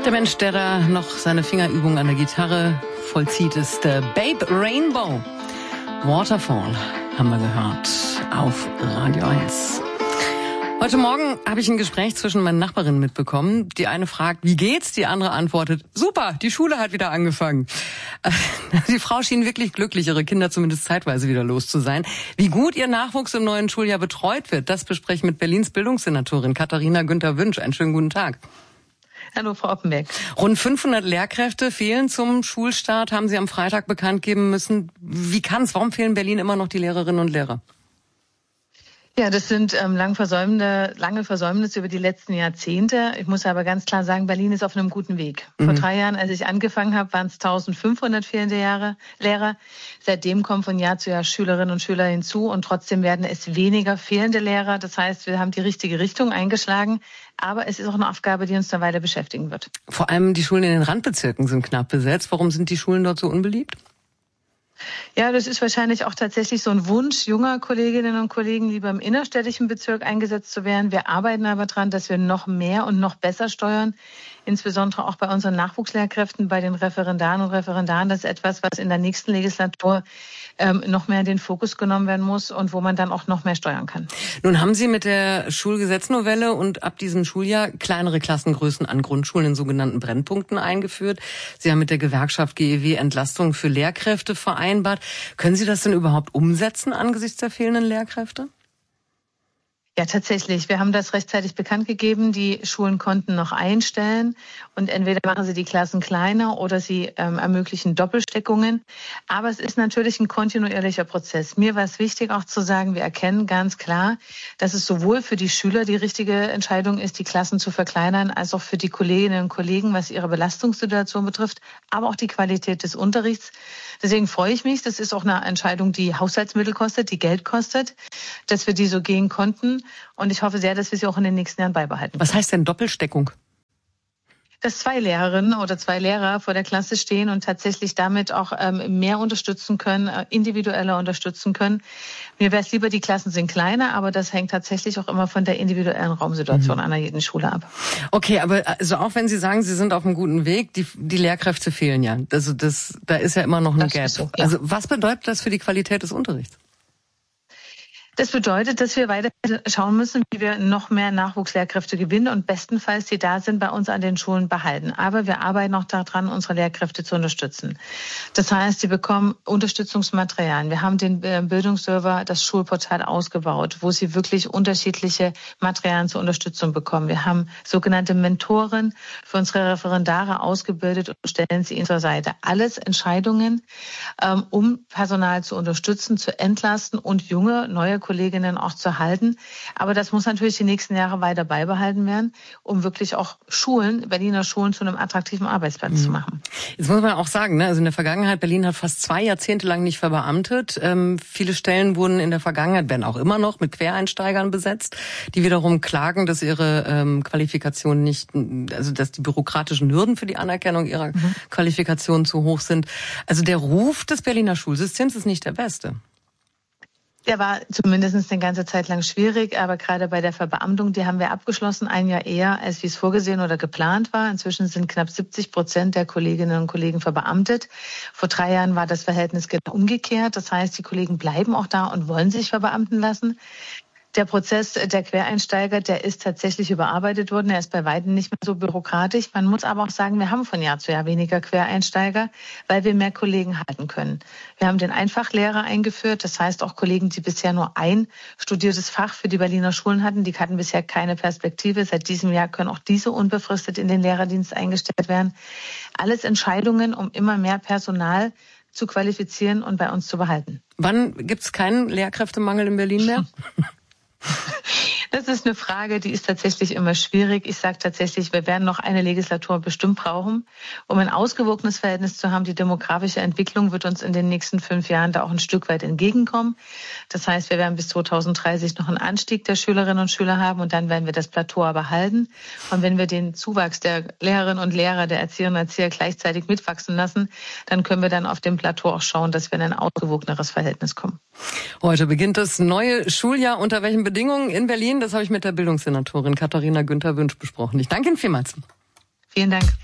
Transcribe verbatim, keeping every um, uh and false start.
Der Mensch, der da noch seine Fingerübung an der Gitarre vollzieht, ist der Babe Rainbow. Waterfall haben wir gehört auf Radio eins. Heute Morgen habe ich ein Gespräch zwischen meinen Nachbarinnen mitbekommen. Die eine fragt, wie geht's? Die andere antwortet, super, die Schule hat wieder angefangen. Die Frau schien wirklich glücklich, ihre Kinder zumindest zeitweise wieder los zu sein. Wie gut ihr Nachwuchs im neuen Schuljahr betreut wird, das bespreche ich mit Berlins Bildungssenatorin Katharina Günther-Wünsch. Einen schönen guten Tag. Hallo, Frau Oppenbeck. Rund fünfhundert Lehrkräfte fehlen zum Schulstart, haben Sie am Freitag bekannt geben müssen. Wie kann's? Warum fehlen in Berlin immer noch die Lehrerinnen und Lehrer? Ja, das sind ähm, lang versäumte, lange Versäumnisse über die letzten Jahrzehnte. Ich muss aber ganz klar sagen, Berlin ist auf einem guten Weg. Mhm. Vor drei Jahren, als ich angefangen habe, waren es eintausendfünfhundert fehlende Jahre, Lehrer. Seitdem kommen von Jahr zu Jahr Schülerinnen und Schüler hinzu und trotzdem werden es weniger fehlende Lehrer. Das heißt, wir haben die richtige Richtung eingeschlagen. Aber es ist auch eine Aufgabe, die uns eine Weile beschäftigen wird. Vor allem die Schulen in den Randbezirken sind knapp besetzt. Warum sind die Schulen dort so unbeliebt? Ja, das ist wahrscheinlich auch tatsächlich so ein Wunsch junger Kolleginnen und Kollegen, lieber im innerstädtischen Bezirk eingesetzt zu werden. Wir arbeiten aber dran, dass wir noch mehr und noch besser steuern, insbesondere auch bei unseren Nachwuchslehrkräften, bei den Referendaren und Referendaren. Das ist etwas, was in der nächsten Legislatur ähm, noch mehr in den Fokus genommen werden muss und wo man dann auch noch mehr steuern kann. Nun haben Sie mit der Schulgesetznovelle und ab diesem Schuljahr kleinere Klassengrößen an Grundschulen in sogenannten Brennpunkten eingeführt. Sie haben mit der Gewerkschaft G E W Entlastung für Lehrkräfte vereinbart. Können Sie das denn überhaupt umsetzen angesichts der fehlenden Lehrkräfte? Ja, tatsächlich. Wir haben das rechtzeitig bekannt gegeben. Die Schulen konnten noch einstellen und entweder machen sie die Klassen kleiner oder sie ähm, ermöglichen Doppelsteckungen. Aber es ist natürlich ein kontinuierlicher Prozess. Mir war es wichtig auch zu sagen, wir erkennen ganz klar, dass es sowohl für die Schüler die richtige Entscheidung ist, die Klassen zu verkleinern, als auch für die Kolleginnen und Kollegen, was ihre Belastungssituation betrifft, aber auch die Qualität des Unterrichts. Deswegen freue ich mich. Das ist auch eine Entscheidung, die Haushaltsmittel kostet, die Geld kostet, dass wir die so gehen konnten. Und ich hoffe sehr, dass wir sie auch in den nächsten Jahren beibehalten. Was heißt denn Doppelsteckung? Dass zwei Lehrerinnen oder zwei Lehrer vor der Klasse stehen und tatsächlich damit auch ähm, mehr unterstützen können, äh, individueller unterstützen können. Mir wäre es lieber, die Klassen sind kleiner, aber das hängt tatsächlich auch immer von der individuellen Raumsituation mhm. einer jeden Schule ab. Okay, aber also auch wenn Sie sagen, Sie sind auf einem guten Weg, die, die Lehrkräfte fehlen ja. Also das, da ist ja immer noch ein das Gap. So, ja. Also was bedeutet das für die Qualität des Unterrichts? Das bedeutet, dass wir weiter schauen müssen, wie wir noch mehr Nachwuchslehrkräfte gewinnen und bestenfalls, die da sind, bei uns an den Schulen behalten. Aber wir arbeiten auch daran, unsere Lehrkräfte zu unterstützen. Das heißt, sie bekommen Unterstützungsmaterialien. Wir haben den Bildungsserver, das Schulportal ausgebaut, wo sie wirklich unterschiedliche Materialien zur Unterstützung bekommen. Wir haben sogenannte Mentoren für unsere Referendare ausgebildet und stellen sie ihnen zur Seite. Alles Entscheidungen, um Personal zu unterstützen, zu entlasten und junge, neue Kolleginnen auch zu halten. Aber das muss natürlich die nächsten Jahre weiter beibehalten werden, um wirklich auch Schulen, Berliner Schulen zu einem attraktiven Arbeitsplatz mhm. zu machen. Jetzt muss man auch sagen, ne, also in der Vergangenheit, Berlin hat fast zwei Jahrzehnte lang nicht verbeamtet. Ähm, viele Stellen wurden in der Vergangenheit, werden auch immer noch mit Quereinsteigern besetzt, die wiederum klagen, dass ihre ähm, Qualifikationen nicht, also dass die bürokratischen Hürden für die Anerkennung ihrer mhm. Qualifikationen zu hoch sind. Also der Ruf des Berliner Schulsystems ist nicht der beste. Der war zumindest eine ganze Zeit lang schwierig, aber gerade bei der Verbeamtung, die haben wir abgeschlossen, ein Jahr eher, als wie es vorgesehen oder geplant war. Inzwischen sind knapp siebzig Prozent der Kolleginnen und Kollegen verbeamtet. Vor drei Jahren war das Verhältnis genau umgekehrt. Das heißt, die Kollegen bleiben auch da und wollen sich verbeamten lassen. Der Prozess der Quereinsteiger, der ist tatsächlich überarbeitet worden. Er ist bei weitem nicht mehr so bürokratisch. Man muss aber auch sagen, wir haben von Jahr zu Jahr weniger Quereinsteiger, weil wir mehr Kollegen halten können. Wir haben den Einfachlehrer eingeführt. Das heißt, auch Kollegen, die bisher nur ein studiertes Fach für die Berliner Schulen hatten, die hatten bisher keine Perspektive. Seit diesem Jahr können auch diese unbefristet in den Lehrerdienst eingestellt werden. Alles Entscheidungen, um immer mehr Personal zu qualifizieren und bei uns zu behalten. Wann gibt es keinen Lehrkräftemangel in Berlin mehr? Das ist eine Frage, die ist tatsächlich immer schwierig. Ich sage tatsächlich, wir werden noch eine Legislatur bestimmt brauchen, um ein ausgewogenes Verhältnis zu haben. Die demografische Entwicklung wird uns in den nächsten fünf Jahren da auch ein Stück weit entgegenkommen. Das heißt, wir werden bis zweitausenddreißig noch einen Anstieg der Schülerinnen und Schüler haben und dann werden wir das Plateau aber halten. Und wenn wir den Zuwachs der Lehrerinnen und Lehrer, der Erzieherinnen und Erzieher gleichzeitig mitwachsen lassen, dann können wir dann auf dem Plateau auch schauen, dass wir in ein ausgewogeneres Verhältnis kommen. Heute beginnt das neue Schuljahr. Unter welchen Bedingungen in Berlin? Das habe ich mit der Bildungssenatorin Katharina Günther-Wünsch besprochen. Ich danke Ihnen vielmals. Vielen Dank.